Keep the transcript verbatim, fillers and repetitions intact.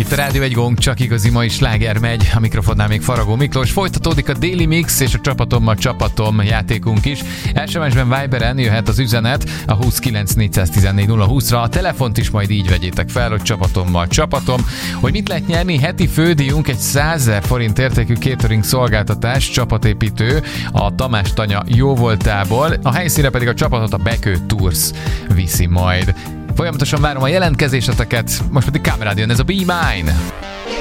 Itt a Rádió egy gong, csak igazi mai sláger megy. A mikrofonnál még Faragó Miklós. Folytatódik a Daily Mix és a Csapatommal Csapatom játékunk is. es em es-ben, Viberen jöhet az üzenet a huszonkilenc négyszáztizennégy nulla húszra. A telefont is majd így vegyétek fel, hogy Csapatommal Csapatom. Hogy mit lehet nyerni? Heti fődíjunk egy százezer forint értékű catering szolgáltatás, csapatépítő a Tamás Tanya jóvoltából. A helyszínre pedig a csapatot a Bekő Tours viszi majd. Folyamatosan várom a jelentkezéseteket, most pedig kamerán jön ez a Be Mine.